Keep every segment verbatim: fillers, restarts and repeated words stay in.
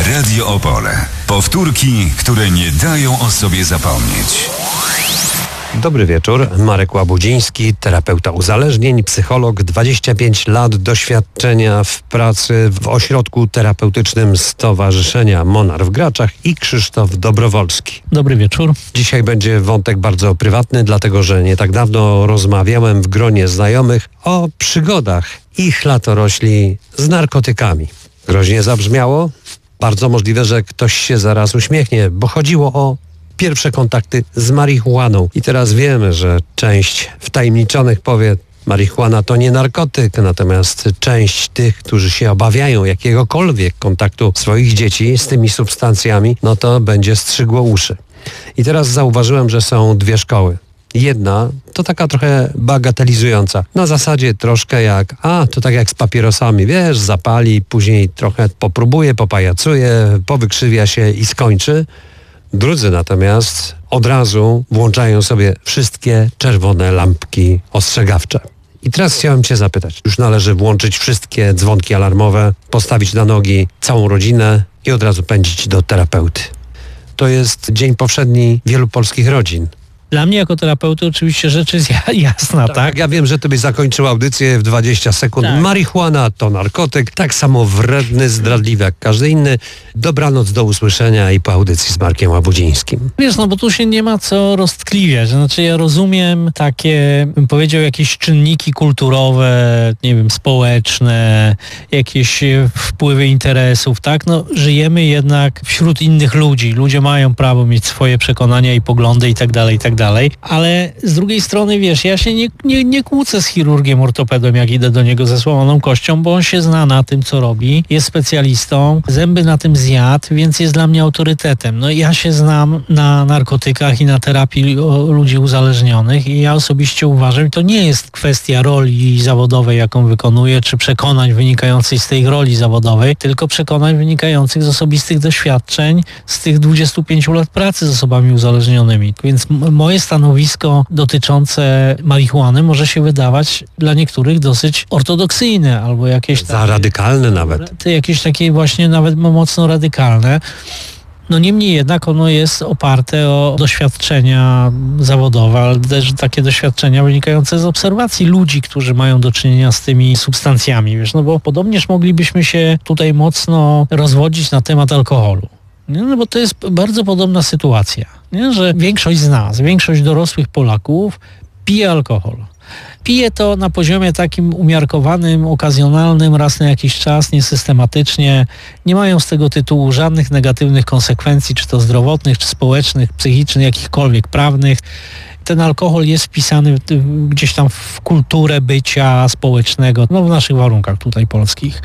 Radio Opole. Powtórki, które nie dają o sobie zapomnieć. Dobry wieczór, Marek Łabudziński, terapeuta uzależnień, psycholog, dwadzieścia pięć lat doświadczenia w pracy w ośrodku terapeutycznym Stowarzyszenia Monar w Graczach i Krzysztof Dobrowolski. Dobry wieczór. Dzisiaj będzie wątek bardzo prywatny, dlatego że nie tak dawno rozmawiałem w gronie znajomych o przygodach ich latorośli z narkotykami. Groźnie zabrzmiało? Bardzo możliwe, że ktoś się zaraz uśmiechnie, bo chodziło o pierwsze kontakty z marihuaną. I teraz wiemy, że część wtajemniczonych powie, marihuana to nie narkotyk, natomiast część tych, którzy się obawiają jakiegokolwiek kontaktu swoich dzieci z tymi substancjami, no to będzie strzygło uszy. I teraz zauważyłem, że są dwie szkoły. Jedna to taka trochę bagatelizująca. Na zasadzie troszkę jak, a to tak jak z papierosami, wiesz, zapali, później trochę popróbuje, popajacuje, powykrzywia się i skończy. Drudzy natomiast od razu włączają sobie wszystkie czerwone lampki ostrzegawcze. I teraz chciałem Cię zapytać, już należy włączyć wszystkie dzwonki alarmowe, postawić na nogi całą rodzinę i od razu pędzić do terapeuty. To jest dzień powszedni wielu polskich rodzin. Dla mnie jako terapeuty oczywiście rzecz jest jasna, tak? tak? Ja wiem, że Ty byś zakończył audycję w dwadzieścia sekund. Tak. Marihuana to narkotyk, tak samo wredny, zdradliwy jak każdy inny. Dobranoc, do usłyszenia i po audycji z Markiem Łabudzińskim. Wiesz, no bo tu się nie ma co roztkliwiać. Znaczy ja rozumiem takie, bym powiedział, jakieś czynniki kulturowe, nie wiem, społeczne, jakieś wpływy interesów, tak? No żyjemy jednak wśród innych ludzi. Ludzie mają prawo mieć swoje przekonania i poglądy i tak dalej, i tak dalej. Dalej. Ale z drugiej strony, wiesz, ja się nie, nie, nie kłócę z chirurgiem ortopedą, jak idę do niego ze złamaną kością, bo on się zna na tym, co robi, jest specjalistą, zęby na tym zjadł, więc jest dla mnie autorytetem. No ja się znam na narkotykach i na terapii ludzi uzależnionych i ja osobiście uważam, i to nie jest kwestia roli zawodowej, jaką wykonuję, czy przekonań wynikających z tej roli zawodowej, tylko przekonań wynikających z osobistych doświadczeń z tych dwudziestu pięciu lat pracy z osobami uzależnionymi. Więc moje stanowisko dotyczące marihuany może się wydawać dla niektórych dosyć ortodoksyjne albo jakieś Za takie, radykalne nawet. Jakieś takie właśnie nawet mocno radykalne. No niemniej jednak ono jest oparte o doświadczenia zawodowe, ale też takie doświadczenia wynikające z obserwacji ludzi, którzy mają do czynienia z tymi substancjami. Wiesz, no bo podobnież moglibyśmy się tutaj mocno rozwodzić na temat alkoholu. Nie? No bo to jest bardzo podobna sytuacja, nie? Że większość z nas, większość dorosłych Polaków pije alkohol. Pije to na poziomie takim umiarkowanym, okazjonalnym, raz na jakiś czas, niesystematycznie. Nie mają z tego tytułu żadnych negatywnych konsekwencji, czy to zdrowotnych, czy społecznych, psychicznych, jakichkolwiek prawnych. Ten alkohol jest wpisany gdzieś tam w kulturę bycia społecznego, no w naszych warunkach tutaj polskich.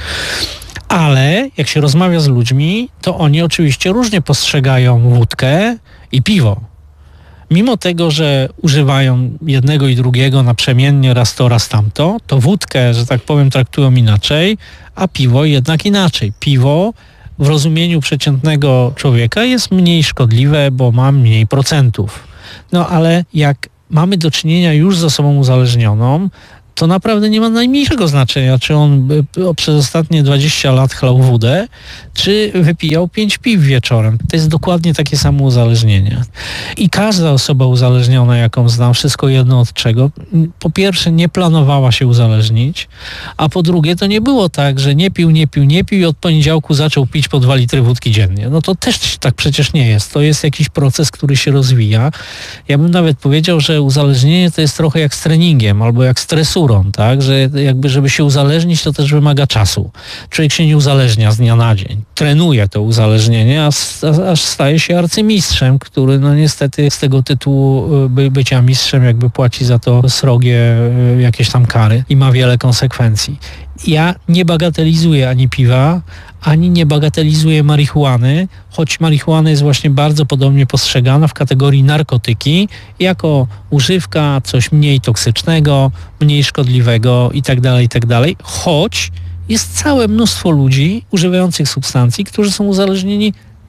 Ale jak się rozmawia z ludźmi, to oni oczywiście różnie postrzegają wódkę i piwo. Mimo tego, że używają jednego i drugiego naprzemiennie raz to, raz tamto, to wódkę, że tak powiem, traktują inaczej, a piwo jednak inaczej. Piwo w rozumieniu przeciętnego człowieka jest mniej szkodliwe, bo ma mniej procentów. No ale jak mamy do czynienia już z osobą uzależnioną, to naprawdę nie ma najmniejszego znaczenia, czy on przez ostatnie dwadzieścia lat chlał wódę, czy wypijał pięć piw wieczorem. To jest dokładnie takie samo uzależnienie. I każda osoba uzależniona, jaką znam, wszystko jedno od czego, po pierwsze nie planowała się uzależnić, a po drugie to nie było tak, że nie pił, nie pił, nie pił i od poniedziałku zaczął pić po dwa litry wódki dziennie. No to też tak przecież nie jest. To jest jakiś proces, który się rozwija. Ja bym nawet powiedział, że uzależnienie to jest trochę jak z treningiem albo jak z tresurą. Tak, że jakby żeby się uzależnić, to też wymaga czasu. Człowiek się nie uzależnia z dnia na dzień. Trenuje to uzależnienie, aż staje się arcymistrzem, który no niestety z tego tytułu by, bycia mistrzem jakby płaci za to srogie jakieś tam kary i ma wiele konsekwencji. Ja nie bagatelizuję ani piwa, ani nie bagatelizuję marihuany, choć marihuana jest właśnie bardzo podobnie postrzegana w kategorii narkotyki jako używka, coś mniej toksycznego, mniej szkodliwego itd., itd., choć jest całe mnóstwo ludzi używających substancji, którzy są uzależnieni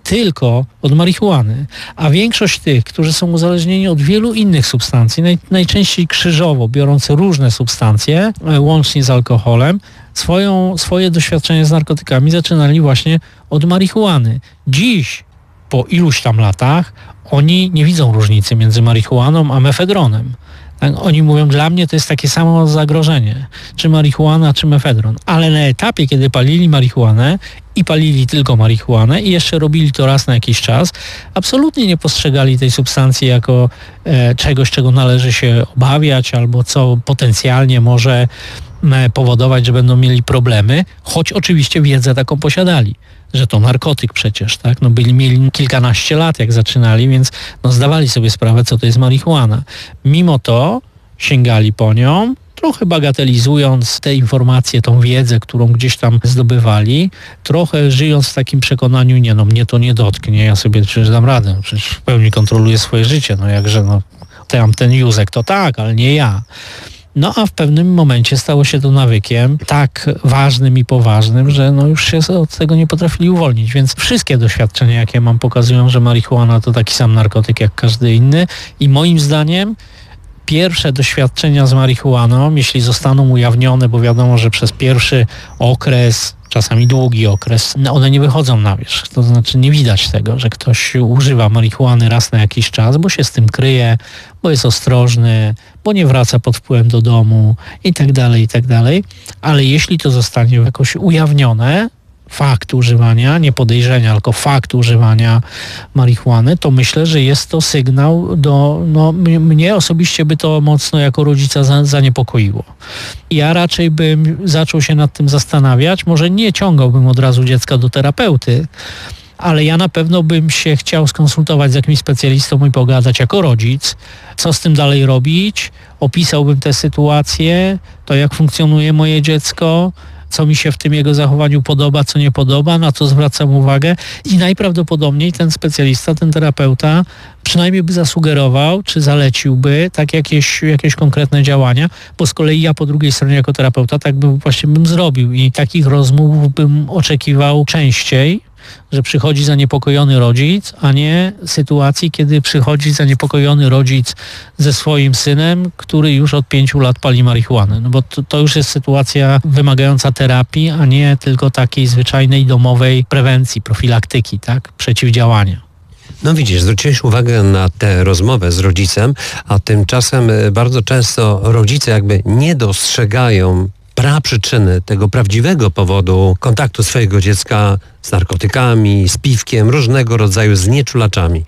tylko od marihuany, a większość tych, którzy są uzależnieni od wielu innych substancji, naj, najczęściej krzyżowo, biorąc różne substancje, łącznie z alkoholem, swoją, swoje doświadczenie z narkotykami zaczynali właśnie od marihuany. Dziś, po iluś tam latach, oni nie widzą różnicy między marihuaną a mefedronem. Tak? Oni mówią, dla mnie to jest takie samo zagrożenie, czy marihuana, czy mefedron. Ale na etapie, kiedy palili marihuanę i palili tylko marihuanę i jeszcze robili to raz na jakiś czas, absolutnie nie postrzegali tej substancji jako e, czegoś, czego należy się obawiać albo co potencjalnie może e, powodować, że będą mieli problemy, choć oczywiście wiedzę taką posiadali, że to narkotyk przecież, tak? No byli, mieli kilkanaście lat, jak zaczynali, więc no zdawali sobie sprawę, co to jest marihuana. Mimo to sięgali po nią, trochę bagatelizując te informacje, tą wiedzę, którą gdzieś tam zdobywali, trochę żyjąc w takim przekonaniu, nie no, mnie to nie dotknie, ja sobie przecież dam radę, przecież w pełni kontroluję swoje życie, no jakże no, tamten Józek to tak, ale nie ja. No a w pewnym momencie stało się to nawykiem tak ważnym i poważnym, że no już się od tego nie potrafili uwolnić. Więc wszystkie doświadczenia, jakie mam, pokazują, że marihuana to taki sam narkotyk jak każdy inny i moim zdaniem pierwsze doświadczenia z marihuaną, jeśli zostaną ujawnione, bo wiadomo, że przez pierwszy okres, czasami długi okres, one nie wychodzą na wierzch. To znaczy nie widać tego, że ktoś używa marihuany raz na jakiś czas, bo się z tym kryje, bo jest ostrożny, bo nie wraca pod wpływem do domu i tak dalej, i tak dalej. Ale jeśli to zostanie jakoś ujawnione, fakt używania, nie podejrzenia, tylko fakt używania marihuany, to myślę, że jest to sygnał do, no mnie osobiście by to mocno jako rodzica za, zaniepokoiło. Ja raczej bym zaczął się nad tym zastanawiać, może nie ciągałbym od razu dziecka do terapeuty, ale ja na pewno bym się chciał skonsultować z jakimś specjalistą i pogadać jako rodzic, co z tym dalej robić, opisałbym tę sytuację, to jak funkcjonuje moje dziecko, co mi się w tym jego zachowaniu podoba, co nie podoba, na co zwracam uwagę i najprawdopodobniej ten specjalista, ten terapeuta przynajmniej by zasugerował, czy zaleciłby tak jakieś, jakieś konkretne działania, bo z kolei ja po drugiej stronie jako terapeuta tak bym właśnie bym zrobił i takich rozmów bym oczekiwał częściej, że przychodzi zaniepokojony rodzic, a nie sytuacji, kiedy przychodzi zaniepokojony rodzic ze swoim synem, który już od pięciu lat pali marihuanę. No bo to, to już jest sytuacja wymagająca terapii, a nie tylko takiej zwyczajnej domowej prewencji, profilaktyki, tak, przeciwdziałania. No widzisz, zwróciłeś uwagę na tę rozmowę z rodzicem, a tymczasem bardzo często rodzice jakby nie dostrzegają praprzyczyny tego prawdziwego powodu kontaktu swojego dziecka z narkotykami, z piwkiem, różnego rodzaju znieczulaczami,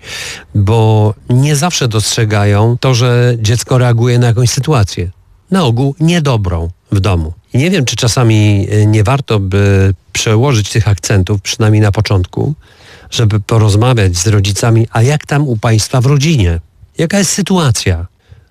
bo nie zawsze dostrzegają to, że dziecko reaguje na jakąś sytuację, na ogół niedobrą w domu. I nie wiem, czy czasami nie warto by przełożyć tych akcentów, przynajmniej na początku, żeby porozmawiać z rodzicami, a jak tam u państwa w rodzinie? Jaka jest sytuacja?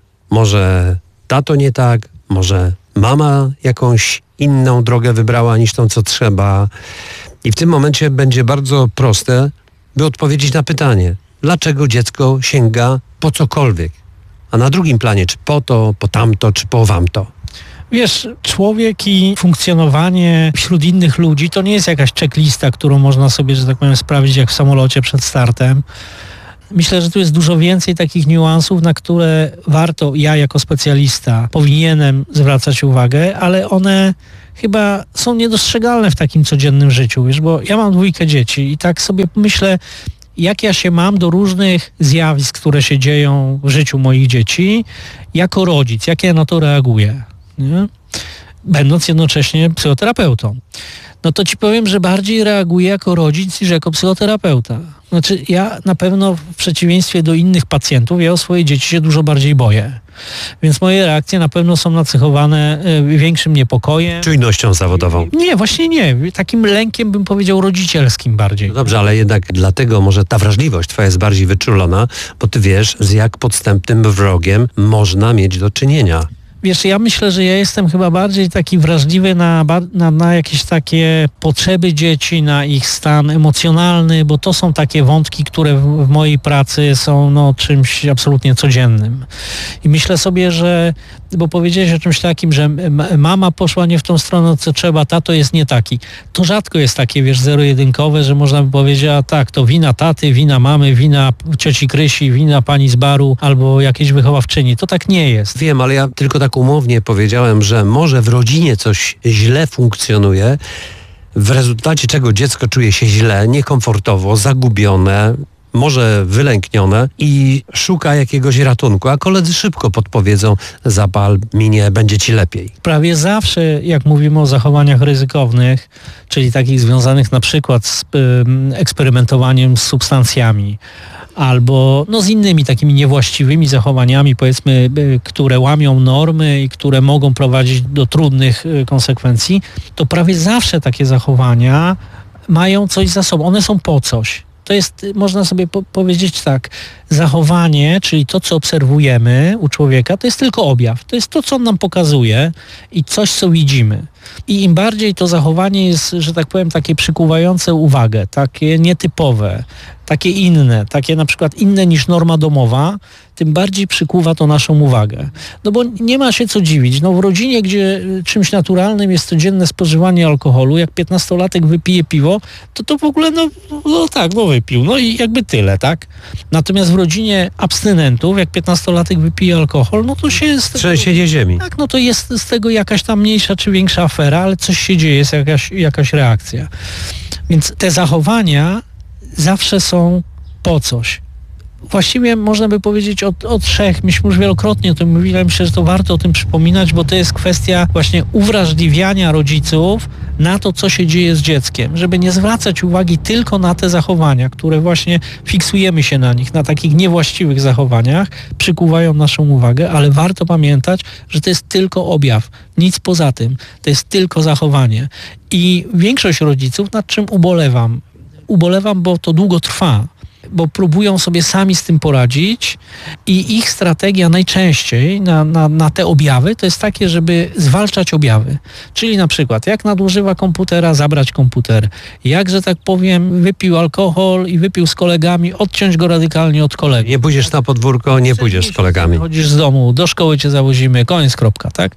Może tato nie tak, może mama jakąś inną drogę wybrała niż tą, co trzeba. I w tym momencie będzie bardzo proste, by odpowiedzieć na pytanie, dlaczego dziecko sięga po cokolwiek. A na drugim planie, czy po to, po tamto, czy po wamto. Wiesz, człowiek i funkcjonowanie wśród innych ludzi to nie jest jakaś checklista, którą można sobie, że tak powiem, sprawdzić jak w samolocie przed startem. Myślę, że tu jest dużo więcej takich niuansów, na które warto, ja jako specjalista powinienem zwracać uwagę, ale one chyba są niedostrzegalne w takim codziennym życiu, wiesz, bo ja mam dwójkę dzieci i tak sobie myślę, jak ja się mam do różnych zjawisk, które się dzieją w życiu moich dzieci, jako rodzic, jak ja na to reaguję, nie? Będąc jednocześnie psychoterapeutą. No to ci powiem, że bardziej reaguję jako rodzic niż jako psychoterapeuta. Znaczy ja na pewno w przeciwieństwie do innych pacjentów, ja o swoje dzieci się dużo bardziej boję. Więc moje reakcje na pewno są nacechowane y, większym niepokojem. Czujnością zawodową. Nie, właśnie nie. Takim lękiem bym powiedział rodzicielskim bardziej. No dobrze, ale jednak dlatego może ta wrażliwość twoja jest bardziej wyczulona, bo ty wiesz, z jak podstępnym wrogiem można mieć do czynienia. Wiesz, ja myślę, że ja jestem chyba bardziej taki wrażliwy na, na, na jakieś takie potrzeby dzieci, na ich stan emocjonalny, bo to są takie wątki, które w, w mojej pracy są no, czymś absolutnie codziennym. I myślę sobie, że bo powiedziałeś o czymś takim, że mama poszła nie w tą stronę, co trzeba, tato jest nie taki. To rzadko jest takie, wiesz, zero-jedynkowe, że można by powiedzieć, a tak, to wina taty, wina mamy, wina cioci Krysi, wina pani z baru albo jakiejś wychowawczyni. To tak nie jest. Wiem, ale ja tylko tak umownie powiedziałem, że może w rodzinie coś źle funkcjonuje, w rezultacie czego dziecko czuje się źle, niekomfortowo, zagubione, może wylęknione i szuka jakiegoś ratunku, a koledzy szybko podpowiedzą: zapal, minie, będzie ci lepiej. Prawie zawsze, jak mówimy o zachowaniach ryzykownych, czyli takich związanych na przykład z y, eksperymentowaniem z substancjami, albo no, z innymi takimi niewłaściwymi zachowaniami, powiedzmy, y, które łamią normy i które mogą prowadzić do trudnych y, konsekwencji, to prawie zawsze takie zachowania mają coś za sobą. One są po coś. To jest, można sobie po- powiedzieć tak, zachowanie, czyli to, co obserwujemy u człowieka, to jest tylko objaw. To jest to, co on nam pokazuje i coś, co widzimy. I im bardziej to zachowanie jest, że tak powiem, takie przykuwające uwagę, takie nietypowe, takie inne, takie na przykład inne niż norma domowa, tym bardziej przykuwa to naszą uwagę. No bo nie ma się co dziwić. No w rodzinie, gdzie czymś naturalnym jest codzienne spożywanie alkoholu, jak piętnastolatek wypije piwo, to to w ogóle, no, no tak, no wypił, no i jakby tyle, tak? Natomiast w rodzinie abstynentów, jak piętnastolatek wypije alkohol, no to się... Z tego, Trzęsienie ziemi. tak, no to jest z tego jakaś tam mniejsza czy większa afera, ale coś się dzieje, jest jakaś, jakaś reakcja. Więc te zachowania zawsze są po coś. Właściwie można by powiedzieć o, o trzech. Myśmy już wielokrotnie o tym mówili, myślę, że to warto o tym przypominać, bo to jest kwestia właśnie uwrażliwiania rodziców na to, co się dzieje z dzieckiem, żeby nie zwracać uwagi tylko na te zachowania, które właśnie fiksujemy się na nich, na takich niewłaściwych zachowaniach, przykuwają naszą uwagę, ale warto pamiętać, że to jest tylko objaw, nic poza tym, to jest tylko zachowanie. I większość rodziców, nad czym ubolewam, ubolewam, bo to długo trwa, bo próbują sobie sami z tym poradzić i ich strategia najczęściej na, na, na te objawy to jest takie, żeby zwalczać objawy. Czyli na przykład jak nadużywa komputera, zabrać komputer. Jak, że tak powiem, wypił alkohol i wypił z kolegami, odciąć go radykalnie od kolegów. Nie pójdziesz na podwórko, nie pójdziesz z kolegami. Chodzisz z domu, do szkoły cię zawozimy, koniec, kropka, tak?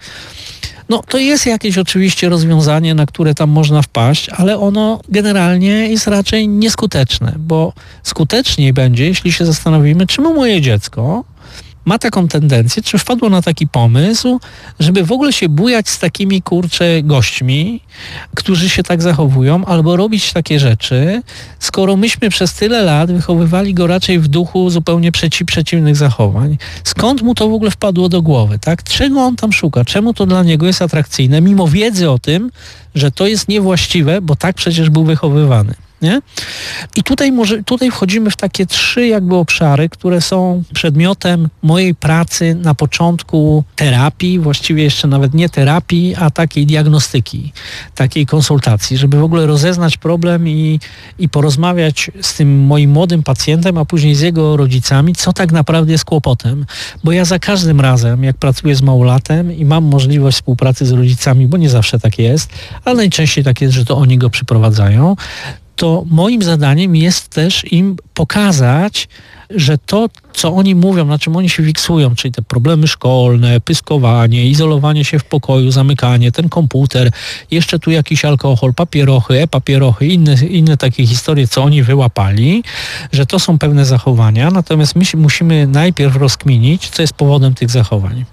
No to jest jakieś oczywiście rozwiązanie, na które tam można wpaść, ale ono generalnie jest raczej nieskuteczne, bo skuteczniej będzie, jeśli się zastanowimy, czemu moje dziecko ma taką tendencję, czy wpadło na taki pomysł, żeby w ogóle się bujać z takimi, kurczę, gośćmi, którzy się tak zachowują, albo robić takie rzeczy, skoro myśmy przez tyle lat wychowywali go raczej w duchu zupełnie przeci- przeciwnych zachowań. Skąd mu to w ogóle wpadło do głowy, tak? Czego on tam szuka? Czemu to dla niego jest atrakcyjne, mimo wiedzy o tym, że to jest niewłaściwe, bo tak przecież był wychowywany. Nie? I tutaj, może, tutaj wchodzimy w takie trzy jakby obszary, które są przedmiotem mojej pracy na początku terapii, właściwie jeszcze nawet nie terapii, a takiej diagnostyki, takiej konsultacji, żeby w ogóle rozeznać problem i, i porozmawiać z tym moim młodym pacjentem, a później z jego rodzicami, co tak naprawdę jest kłopotem. Bo ja za każdym razem, jak pracuję z małolatem i mam możliwość współpracy z rodzicami, bo nie zawsze tak jest, ale najczęściej tak jest, że to oni go przyprowadzają, to moim zadaniem jest też im pokazać, że to, co oni mówią, na czym oni się fiksują, czyli te problemy szkolne, pyskowanie, izolowanie się w pokoju, zamykanie, ten komputer, jeszcze tu jakiś alkohol, papierochy, e-papierochy, inne, inne takie historie, co oni wyłapali, że to są pewne zachowania, natomiast my musimy najpierw rozkminić, co jest powodem tych zachowań.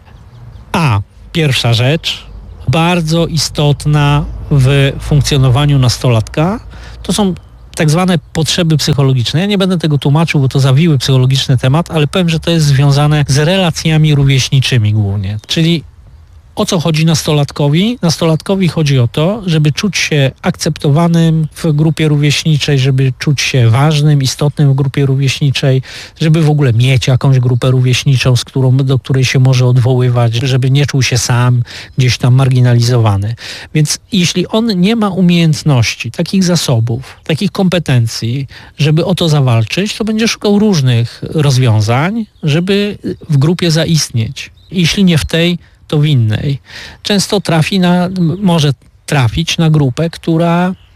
A, pierwsza rzecz, bardzo istotna w funkcjonowaniu nastolatka, to są tak zwane potrzeby psychologiczne. Ja nie będę tego tłumaczył, bo to zawiły psychologiczny temat, ale powiem, że to jest związane z relacjami rówieśniczymi głównie. Czyli o co chodzi nastolatkowi? Nastolatkowi chodzi o to, żeby czuć się akceptowanym w grupie rówieśniczej, żeby czuć się ważnym, istotnym w grupie rówieśniczej, żeby w ogóle mieć jakąś grupę rówieśniczą, z którą, do której się może odwoływać, żeby nie czuł się sam gdzieś tam marginalizowany. Więc jeśli on nie ma umiejętności, takich zasobów, takich kompetencji, żeby o to zawalczyć, to będzie szukał różnych rozwiązań, żeby w grupie zaistnieć. Jeśli nie w tej, to w innej. Często trafi na, może trafić na grupę, która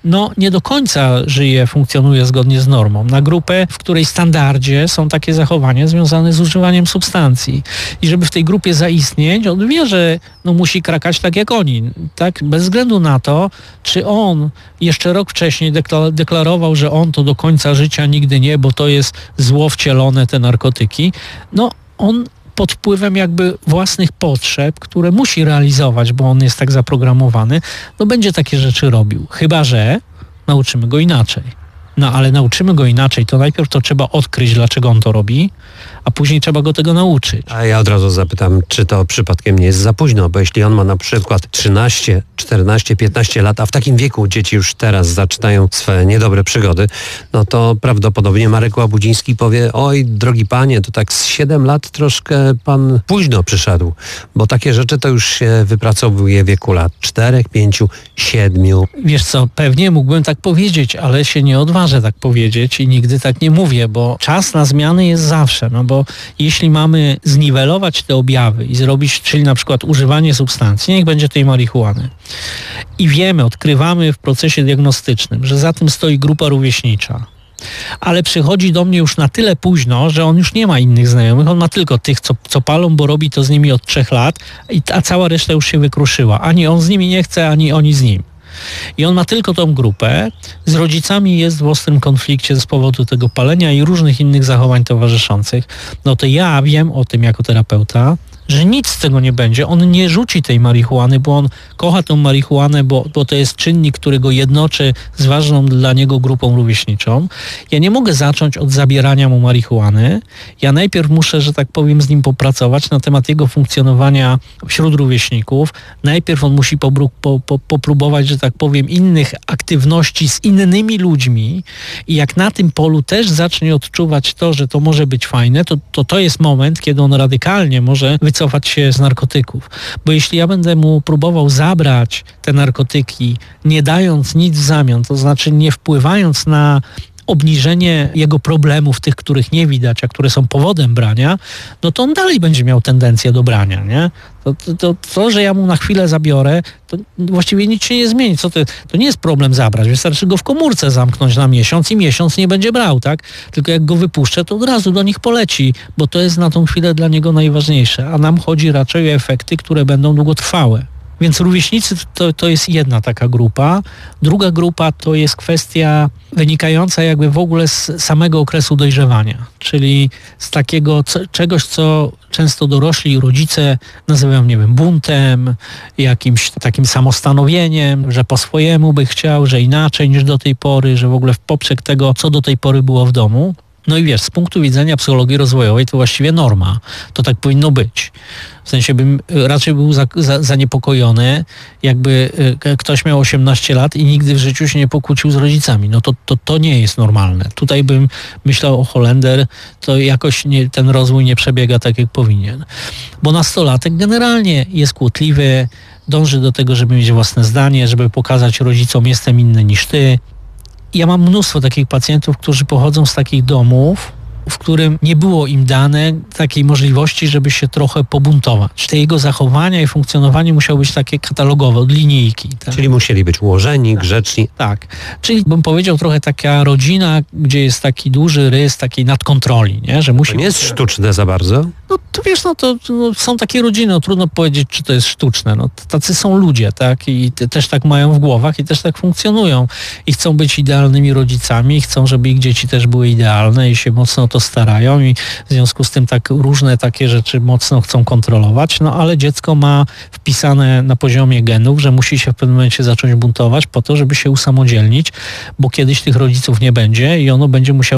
no nie do końca żyje, funkcjonuje zgodnie z normą. Na grupę, w której standardzie są takie zachowania związane z używaniem substancji. I żeby w tej grupie zaistnieć, on wie, że no, musi krakać tak jak oni. Tak? Bez względu na to, czy on jeszcze rok wcześniej deklarował, że on to do końca życia nigdy nie, bo to jest zło wcielone, te narkotyki. No on pod wpływem jakby własnych potrzeb, które musi realizować, bo on jest tak zaprogramowany, no będzie takie rzeczy robił. Chyba że nauczymy go inaczej. No ale nauczymy go inaczej, to najpierw to trzeba odkryć, dlaczego on to robi, a później trzeba go tego nauczyć. A ja od razu zapytam, czy to przypadkiem nie jest za późno, bo jeśli on ma na przykład trzynaście, czternaście, piętnaście lat, a w takim wieku dzieci już teraz zaczynają swoje niedobre przygody, no to prawdopodobnie Marek Łabudziński powie, oj drogi panie, to tak z siedem lat troszkę pan późno przyszedł, bo takie rzeczy to już się wypracowuje w wieku lat czterech, pięciu, siedmiu. Wiesz co, pewnie mógłbym tak powiedzieć, ale się nie odważę tak powiedzieć i nigdy tak nie mówię, bo czas na zmiany jest zawsze, no bo jeśli mamy zniwelować te objawy i zrobić, czyli na przykład używanie substancji, niech będzie tej marihuany, i wiemy, odkrywamy w procesie diagnostycznym, że za tym stoi grupa rówieśnicza, ale przychodzi do mnie już na tyle późno, że on już nie ma innych znajomych, on ma tylko tych, co, co palą, bo robi to z nimi od trzech lat, a cała reszta już się wykruszyła. Ani on z nimi nie chce, ani oni z nim. I on ma tylko tą grupę, z rodzicami jest w ostrym konflikcie z powodu tego palenia i różnych innych zachowań towarzyszących. No to ja wiem o tym jako terapeuta, że nic z tego nie będzie. On nie rzuci tej marihuany, bo on kocha tą marihuanę, bo, bo to jest czynnik, który go jednoczy z ważną dla niego grupą rówieśniczą. Ja nie mogę zacząć od zabierania mu marihuany. Ja najpierw muszę, że tak powiem, z nim popracować na temat jego funkcjonowania wśród rówieśników. Najpierw on musi pobró- po, po, popróbować, że tak powiem, innych aktywności z innymi ludźmi i jak na tym polu też zacznie odczuwać to, że to może być fajne, to to, to jest moment, kiedy on radykalnie może wycofać się z narkotyków. Bo jeśli ja będę mu próbował zabrać te narkotyki, nie dając nic w zamian, to znaczy nie wpływając na obniżenie jego problemów, tych, których nie widać, a które są powodem brania, no to on dalej będzie miał tendencję do brania, nie? To, to, to, to że ja mu na chwilę zabiorę, to właściwie nic się nie zmieni. Co to, to nie jest problem zabrać. Wystarczy go w komórce zamknąć na miesiąc i miesiąc nie będzie brał, tak? Tylko jak go wypuszczę, to od razu do nich poleci, bo to jest na tą chwilę dla niego najważniejsze. A nam chodzi raczej o efekty, które będą długotrwałe. Więc rówieśnicy to, to jest jedna taka grupa. Druga grupa to jest kwestia wynikająca jakby w ogóle z samego okresu dojrzewania, czyli z takiego co, czegoś, co często dorośli rodzice nazywają, nie wiem, buntem, jakimś takim samostanowieniem, że po swojemu by chciał, że inaczej niż do tej pory, że w ogóle w poprzek tego, co do tej pory było w domu. No i wiesz, z punktu widzenia psychologii rozwojowej to właściwie norma. To tak powinno być. W sensie bym raczej był za, za, zaniepokojony, jakby y, ktoś miał osiemnaście lat i nigdy w życiu się nie pokłócił z rodzicami. No to, to, to nie jest normalne. Tutaj bym myślał o Holender, to jakoś nie, ten rozwój nie przebiega tak, jak powinien. Bo nastolatek generalnie jest kłótliwy, dąży do tego, żeby mieć własne zdanie, żeby pokazać rodzicom, jestem inny niż ty. Ja mam mnóstwo takich pacjentów, którzy pochodzą z takich domów, w którym nie było im dane takiej możliwości, żeby się trochę pobuntować. Te jego zachowania i funkcjonowanie musiało być takie katalogowe, od linijki. Tak? Czyli musieli być ułożeni, grzeczni. Tak. Czyli bym powiedział trochę taka rodzina, gdzie jest taki duży rys takiej nadkontroli, nie? Że musi to nie jest sztuczne za bardzo? No to wiesz, no to no, są takie rodziny, no, trudno powiedzieć, czy to jest sztuczne. No, tacy są ludzie, tak? I te, też tak mają w głowach i też tak funkcjonują. I chcą być idealnymi rodzicami, i chcą, żeby ich dzieci też były idealne i się mocno o to starają i w związku z tym tak różne takie rzeczy mocno chcą kontrolować, no ale dziecko ma wpisane na poziomie genów, że musi się w pewnym momencie zacząć buntować po to, żeby się usamodzielnić, bo kiedyś tych rodziców nie będzie i ono będzie musiało